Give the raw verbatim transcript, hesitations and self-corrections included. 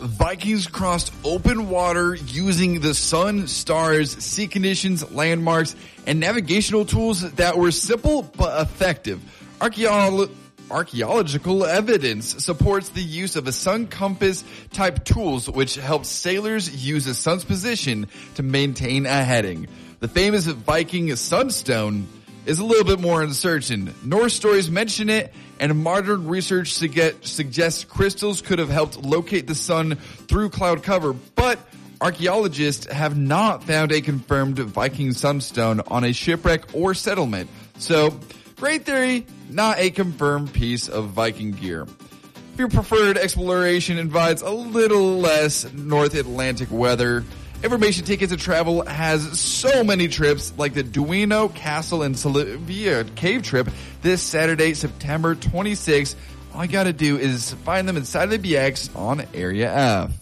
Vikings crossed open water using the sun, stars, sea conditions, landmarks, and navigational tools that were simple but effective. Archeolo- Archaeological evidence supports the use of a sun compass type tools, which helps sailors use the sun's position to maintain a heading. The famous Viking sunstone is a little bit more uncertain. Norse stories mention it, and modern research suge- suggests crystals could have helped locate the sun through cloud cover, but archaeologists have not found a confirmed Viking sunstone on a shipwreck or settlement. So, great theory, not a confirmed piece of Viking gear. If your preferred exploration invites a little less North Atlantic weather, Information Tickets to Travel has so many trips, like the Duino Castle and Sylvia Cave trip this Saturday, September twenty-sixth. All you gotta do is find them inside of the B X on Area F.